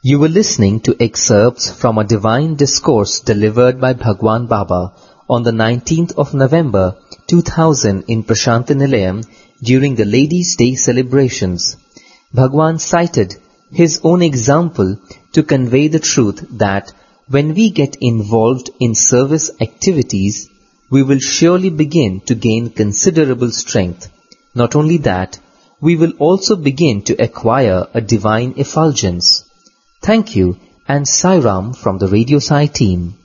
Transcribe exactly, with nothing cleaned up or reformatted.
You were listening to excerpts from a divine discourse delivered by Bhagwan Baba on the nineteenth of November two thousand in Prashantinilayam during the Ladies' Day celebrations. Bhagwan cited his own example to convey the truth that when we get involved in service activities, we will surely begin to gain considerable strength. Not only that, we will also begin to acquire a divine effulgence. Thank you and Sai Ram from the Radio Sai team.